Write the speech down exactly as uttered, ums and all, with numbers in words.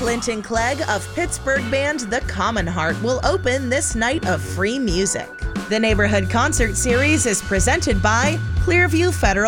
Clinton Clegg of Pittsburgh band The Common Heart will open this night of free music. The Neighborhood Concert Series is presented by Clearview Federal